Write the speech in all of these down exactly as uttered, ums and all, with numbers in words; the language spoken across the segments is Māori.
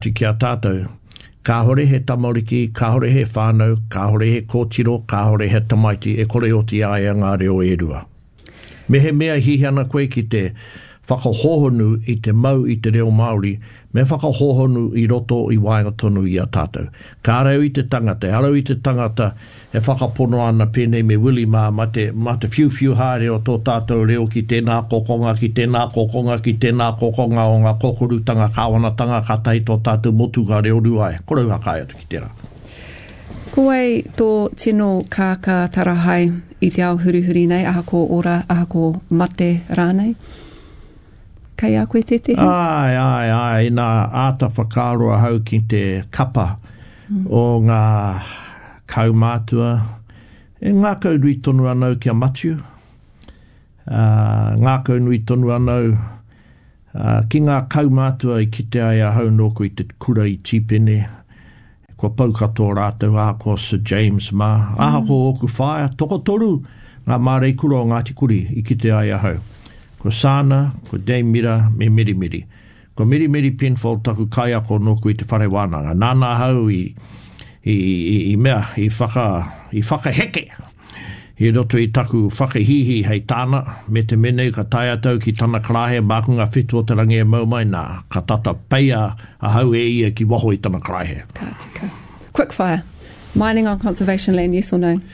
atu ki a tātou. Ka hore he tamariki, ka hore he whānau, ka hore he kōtiro, ka hore he tamaiti, e kore o ti aia ngā reo e rua. Me he mea hihiana koe ki te whakahohonu i te mau i te reo Māori, me whakahohonu i roto i wainga tonu i a tātou. Ka reo i te tangata, arau i te tangata e whakapono ana pēnei me wili mā, ma te, ma te whiu whiu haere o tō tātou reo ki tēnā kokonga, ki tēnā kokonga, ki tēnā kokonga o ngā kokorutanga, kāwanatanga, ka tahi tō tātou motu ka reo ruai. Korau hakai atu ki tērā. Koei tō tino kāka tarahai i te ao hurihuri nei, aha ko ora, aha ko mate rānei. Kai a koe te te? Ai, ai, ai, nā āta whakaroa hau ki te kapa mm. o ngā kaumātua. E ngā kau nui tonu anau kia matiu. Uh, ngā kau nui tonu anau uh, ki ngā kaumātua i kite ai a hau nōku i te kura i tīpene. Kua paukato rātou aha ko Sir James mā. Mm. Aha ko oku whaia, toko toru ngā mārei kura o Ngāti Kuri i kite ai a hau. Ko Sana, ko Dame Mira, me Miri Miri. Ko Miri Miri Penfold taku kai ako noku i te whare wānanga. Nāna hau i, i, i, i mea, i whaka, i whakaheke. I roto i taku whakahihi hei tāna, me te mene ka tai atau ki tana karahe, mākunga whitu o te rangi e maumai, nā, ka tata peia a hau e ia ki waho i tana karahe. Ka tika. Quick fire. Mining on conservation land, yes or no?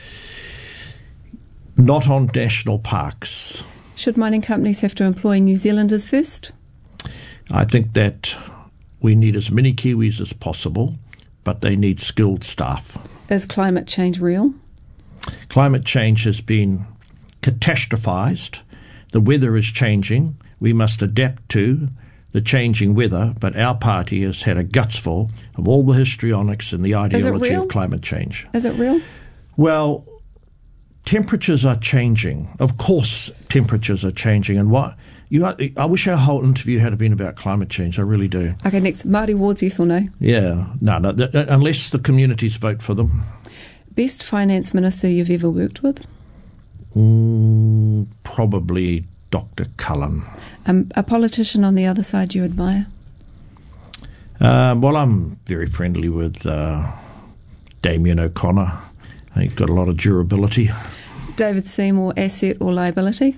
Not on national parks. Should mining companies have to employ New Zealanders first? I think that we need as many Kiwis as possible, but they need skilled staff. Is climate change real? Climate change has been catastrophised. The weather is changing. We must adapt to the changing weather, but our party has had a gutsful of all the histrionics and the ideology of climate change. Is it real? Well, temperatures are changing. Of course, temperatures are changing. And what you are, I wish our whole interview had been about climate change. I really do. Okay, next. Māori wards, yes or no? Yeah. No, no. Th- th- unless the communities vote for them. Best finance minister you've ever worked with? Mm, probably Doctor Cullen. Um, a politician on the other side you admire? Uh, well, I'm very friendly with uh, Damien O'Connor. He's got a lot of durability. David Seymour, asset or liability?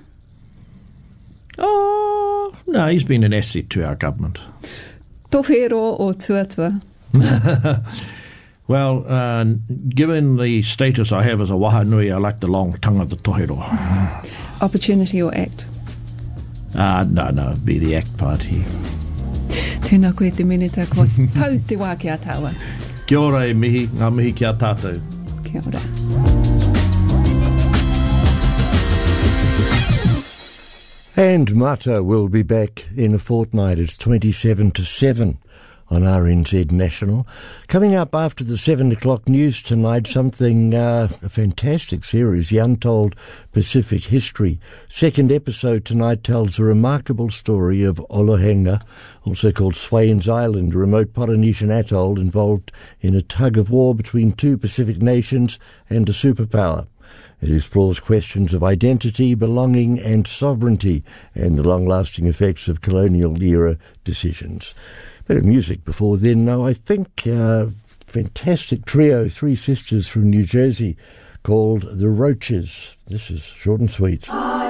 Oh, no, he's been an asset to our government. Tohero or tuatua? Well, uh, given the status I have as a wahanui, I like the long tongue of the tohero. Opportunity or act? Uh, no, no, it'd be the act party. Tēnā koe te meneta kua tau te wā ki a tāua. Kia ora e mihi, ngā mihi ki a tātou. Kia ora. And Mata will be back in a fortnight. It's twenty-seven to seven on R N Z National. Coming up after the seven o'clock news tonight, something, uh, a fantastic series, The Untold Pacific History. Second episode tonight tells a remarkable story of Olohenga, also called Swains Island, a remote Polynesian atoll involved in a tug-of-war between two Pacific nations and a superpower. It explores questions of identity, belonging and sovereignty and the long-lasting effects of colonial-era decisions. Bit of music before then. Now, I think uh, fantastic trio, three sisters from New Jersey, called The Roaches. This is short and sweet.